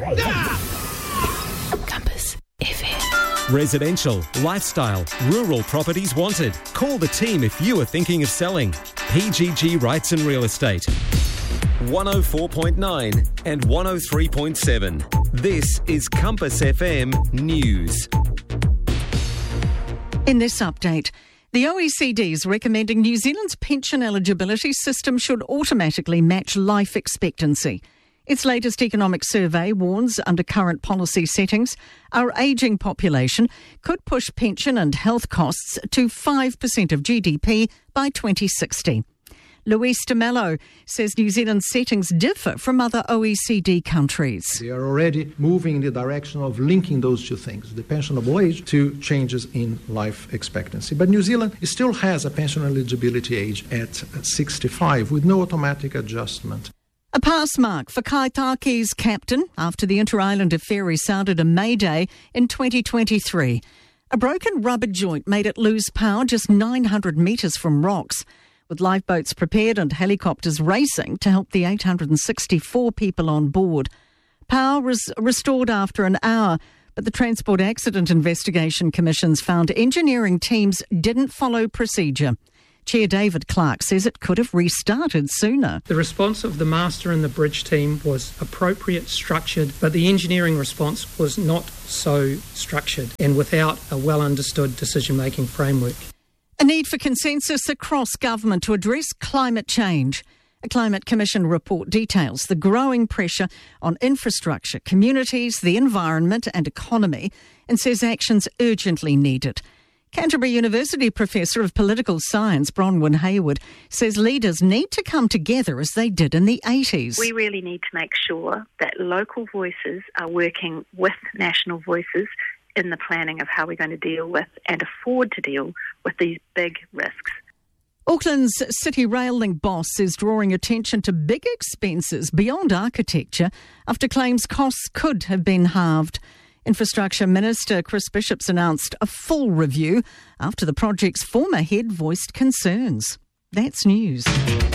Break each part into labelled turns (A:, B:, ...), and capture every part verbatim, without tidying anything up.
A: Compass F M.
B: Residential, lifestyle, rural properties wanted. Call the team if you are thinking of selling. P G G Rights and Real Estate. one oh four point nine and one oh three point seven. This is Compass F M News.
C: In this update, the O E C D is recommending New Zealand's pension eligibility system should automatically match life expectancy. Its latest economic survey warns under current policy settings, our ageing population could push pension and health costs to five percent of G D P by twenty sixty. Luis de Mello says New Zealand's settings differ from other O E C D countries.
D: They are already moving in the direction of linking those two things, the pensionable age to changes in life expectancy. But New Zealand still has a pension eligibility age at sixty-five with no automatic adjustment.
C: A pass mark for Kaitaki's captain after the Inter-Islander ferry sounded a mayday in twenty twenty-three. A broken rubber joint made it lose power just nine hundred metres from rocks, with lifeboats prepared and helicopters racing to help the eight hundred sixty-four people on board. Power was restored after an hour, but the Transport Accident Investigation Commissions found engineering teams didn't follow procedure. Chair David Clark says it could have restarted sooner.
E: The response of the master and the bridge team was appropriate, structured, but the engineering response was not so structured and without a well-understood decision-making framework.
C: A need for consensus across government to address climate change. A Climate Commission report details the growing pressure on infrastructure, communities, the environment and economy, and says action's urgently needed. Canterbury University Professor of Political Science, Bronwyn Hayward, says leaders need to come together as they did in the eighties.
F: We really need to make sure that local voices are working with national voices in the planning of how we're going to deal with and afford to deal with these big risks.
C: Auckland's City Rail Link boss is drawing attention to big expenses beyond architecture after claims costs could have been halved. Infrastructure Minister Chris Bishops announced a full review after the project's former head voiced concerns. That's news.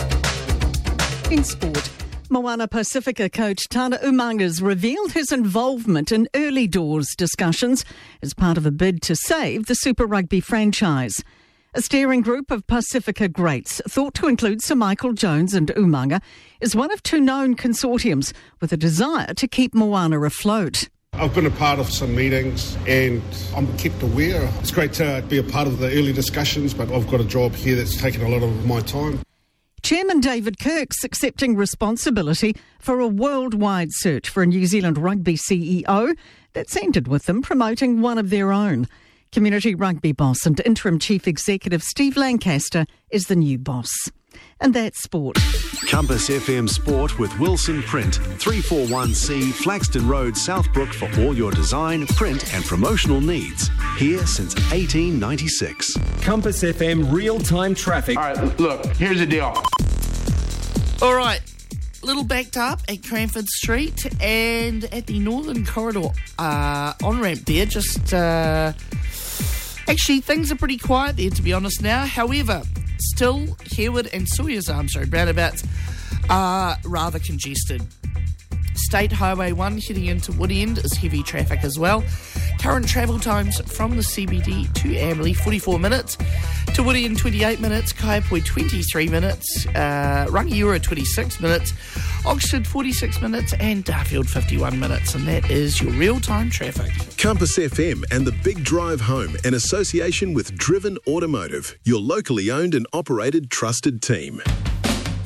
C: In sport, Moana Pacifica coach Tana Umanga's revealed his involvement in early doors discussions as part of a bid to save the Super Rugby franchise. A steering group of Pacifica greats, thought to include Sir Michael Jones and Umanga, is one of two known consortiums with a desire to keep Moana afloat.
G: I've been a part of some meetings and I'm kept aware. It's great to be a part of the early discussions, but I've got a job here that's taken a lot of my time.
C: Chairman David Kirk's accepting responsibility for a worldwide search for a New Zealand rugby C E O that's ended with them promoting one of their own. Community rugby boss and interim chief executive Steve Lancaster is the new boss. And that's sport.
H: Compass F M Sport with Wilson Print, three forty-one C Flaxton Road, Southbrook for all your design, print and promotional needs. Here since eighteen ninety-six.
B: Compass F M real-time traffic.
I: All right, look, here's the deal.
J: All right, little backed up at Cranford Street and at the Northern Corridor uh, on-ramp there. Just, uh, actually, things are pretty quiet there, to be honest now. However, still, Harewood and Sawyers Arms Road roundabouts are rather congested. State Highway one heading into Woodend is heavy traffic as well. Current travel times from the C B D to Amberley, forty-four minutes. To Woodend, twenty-eight minutes. Kaiapoi, twenty-three minutes. Uh, Rangiora, twenty-six minutes. Oxford, forty-six minutes. And Darfield, fifty-one minutes. And that is your real-time traffic.
H: Compass F M and the Big Drive Home in association with Driven Automotive, your locally owned and operated trusted team.